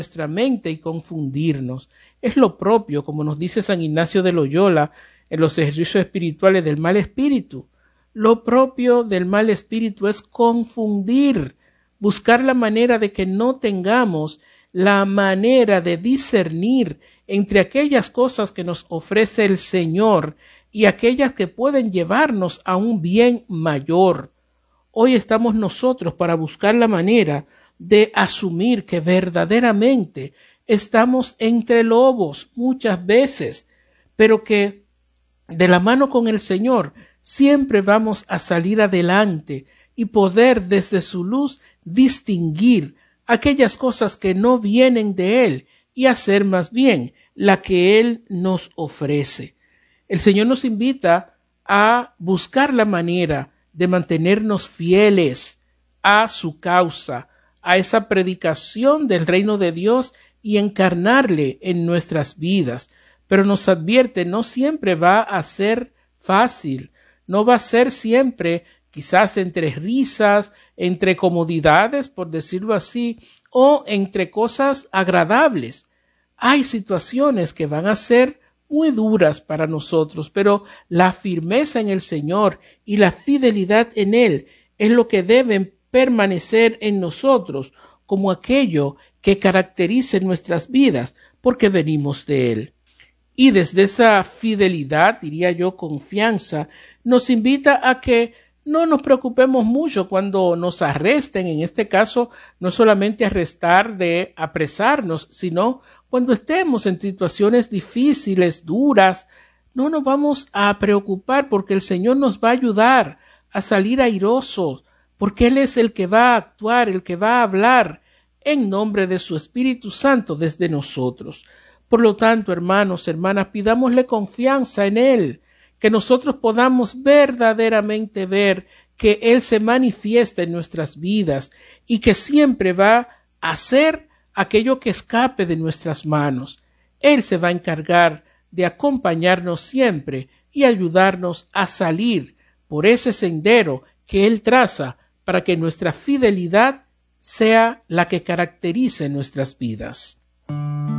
nuestra mente y confundirnos. Es lo propio, como nos dice San Ignacio de Loyola en los ejercicios espirituales, del mal espíritu. Lo propio del mal espíritu es confundir, buscar la manera de que no tengamos la manera de discernir entre aquellas cosas que nos ofrece el Señor y aquellas que pueden llevarnos a un bien mayor. Hoy estamos nosotros para buscar la manera de asumir que verdaderamente estamos entre lobos muchas veces, pero que de la mano con el Señor siempre vamos a salir adelante y poder desde su luz distinguir aquellas cosas que no vienen de Él y hacer más bien la que Él nos ofrece. El Señor nos invita a buscar la manera de mantenernos fieles a su causa, a esa predicación del reino de Dios y encarnarle en nuestras vidas. Pero nos advierte, no siempre va a ser fácil, no va a ser siempre quizás entre risas, entre comodidades, por decirlo así, o entre cosas agradables. Hay situaciones que van a ser muy duras para nosotros, pero la firmeza en el Señor y la fidelidad en Él es lo que deben permanecer en nosotros como aquello que caracterice nuestras vidas, porque venimos de Él. Y desde esa fidelidad, diría yo, confianza, nos invita a que no nos preocupemos mucho cuando nos arresten, en este caso, no solamente arrestar de apresarnos, sino cuando estemos en situaciones difíciles, duras, no nos vamos a preocupar porque el Señor nos va a ayudar a salir airosos, porque Él es el que va a actuar, el que va a hablar en nombre de su Espíritu Santo desde nosotros. Por lo tanto, hermanos, hermanas, pidámosle confianza en Él, que nosotros podamos verdaderamente ver que Él se manifiesta en nuestras vidas y que siempre va a hacer aquello que escape de nuestras manos. Él se va a encargar de acompañarnos siempre y ayudarnos a salir por ese sendero que Él traza para que nuestra fidelidad sea la que caracterice nuestras vidas.